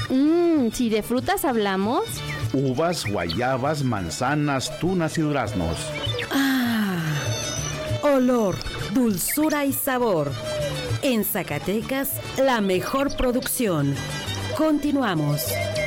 Si de frutas hablamos. Uvas, guayabas, manzanas, tunas y duraznos. Olor, dulzura y sabor. En Zacatecas, la mejor producción. Continuamos.